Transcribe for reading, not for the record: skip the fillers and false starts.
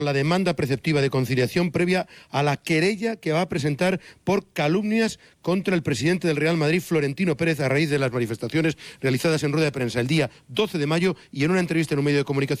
la demanda preceptiva de conciliación previa a la querella que va a presentar por calumnias contra el presidente del Real Madrid, Florentino Pérez, a raíz de las manifestaciones realizadas en rueda de prensa el día 12 de mayo y en una entrevista en un medio de comunicación.